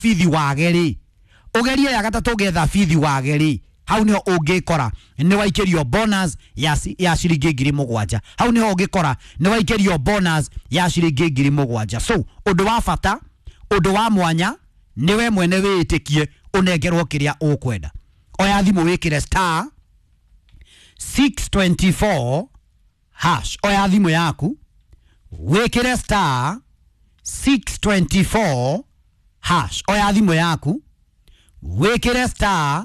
fithi wageri ugeria ya gatatu getha fithi wageri hau niho ungikora ni waikirio bonus ya shilingi 7,000 hau niho ungikora ni waikirio bonus ya shilingi 7,000 so undu wa bata undu wa mwanya niwe mwene witikie unengerwo kiria ukwenda oya thimu wikire star 624 hash oya thimu yaku wikire star 624 hash oya thimu yaku wikire star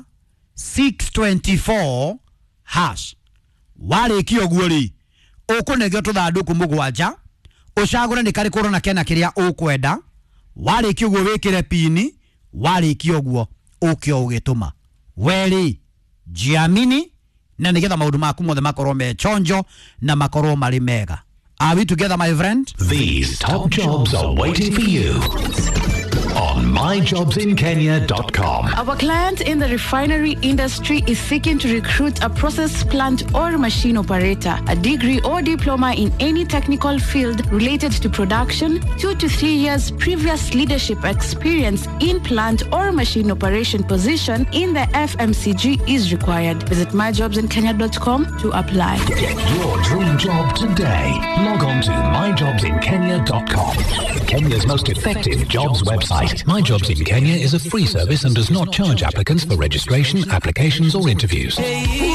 624 hash wariki oguo ri ukunegio tuthanduku mugwanja ucagure ni kari korona kena kiria ukwenda wariki oguo wikire pini wariki oguo ukio ugituma weri jiamini na nigetha maundu maku mothe makorwo me chonjo na makorwo mari mega. Are we together, my friend? These top jobs are waiting for you on myjobsinkenya.com. Our client in the refinery industry is seeking to recruit a process plant or machine operator, a degree or diploma in any technical field related to production, 2 to 3 years previous leadership experience in plant or machine operation position in the FMCG is required. Visit myjobsinkenya.com to apply. Get your dream job today. Log on to myjobsinkenya.com. Kenya's most effective jobs website. My Jobs in Kenya is a free service and does not charge applicants for registration, applications or interviews.